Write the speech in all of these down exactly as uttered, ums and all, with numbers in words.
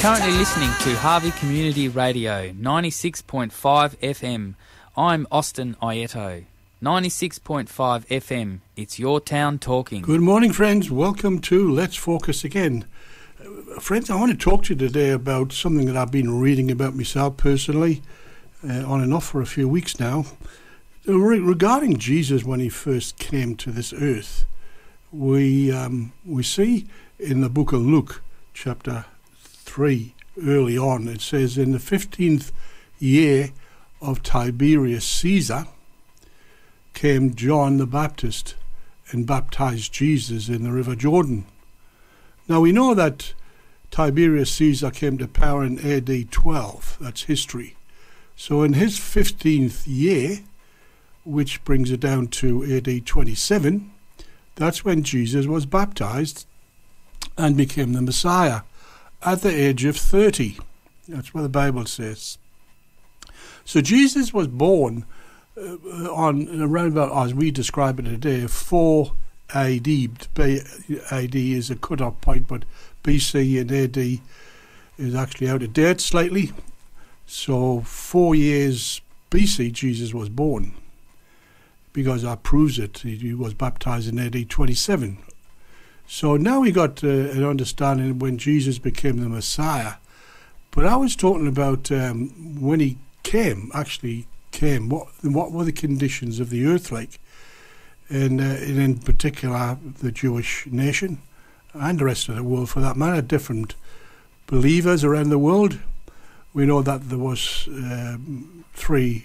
Currently listening to Harvey Community Radio, ninety-six point five F M. I'm Austin Aieto. ninety-six point five F M, it's your town talking. Good morning, friends. Welcome to Let's Focus Again. Uh, friends, I want to talk to you today about something that I've been reading about myself personally, uh, on and off for a few weeks now. Uh, re- regarding Jesus when he first came to this earth, we um, we see in the book of Luke, chapter three, early on, it says, in the fifteenth year of Tiberius Caesar came John the Baptist and baptized Jesus in the river Jordan. Now we know that Tiberius Caesar came to power in A D twelve. That's history. So in his fifteenth year, which brings it down to A D twenty-seven, that's when Jesus was baptized and became the Messiah at the age of thirty. That's what the Bible says. So Jesus was born uh, on around about, as we describe it today, four A D. A D is a cut-off point, but B C and A D is actually out of date slightly. So four years B C Jesus was born, because that proves it. He was baptized in A D twenty-seven. So now we got uh, an understanding when Jesus became the Messiah. But I was talking about um, when he came, actually came, what what were the conditions of the earth like? And, uh, and in particular, the Jewish nation, and the rest of the world for that matter, different believers around the world. We know that there was um, three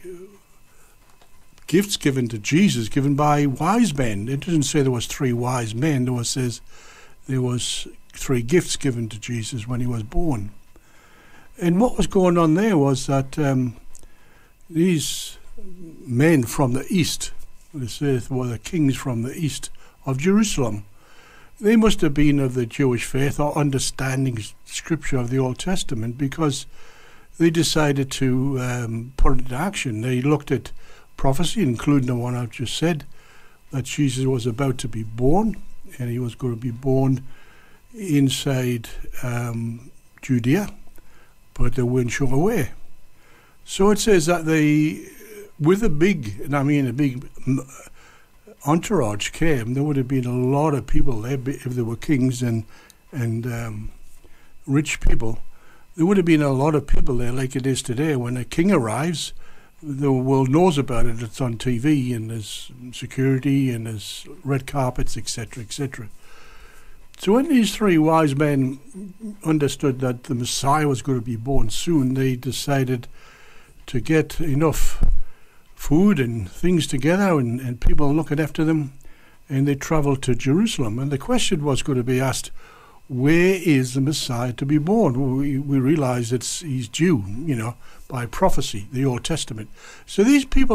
gifts given to Jesus, given by wise men. It doesn't say there was three wise men. There was says there was three gifts given to Jesus when he was born. And what was going on there was that um, these men from the east, it says were the kings from the east of Jerusalem. They must have been of the Jewish faith or understanding scripture of the Old Testament, because they decided to um, put it into action. They looked at prophecy, including the one I've just said, that Jesus was about to be born, and he was going to be born inside um, Judea, but they weren't sure where. So it says that they, with a big, and I mean a big entourage came, there would have been a lot of people there, if there were kings and, and um, rich people. There would have been a lot of people there, like it is today. When a king arrives, the world knows about it. It's on T V, and there's security, and there's red carpets, et cetera, et cetera. So when these three wise men understood that the Messiah was going to be born soon, they decided to get enough food and things together, and, and people looking after them, and they travelled to Jerusalem. And the question was going to be asked, where is the Messiah to be born? We, we realize it's he's due, you know, by prophecy, the Old Testament. So these people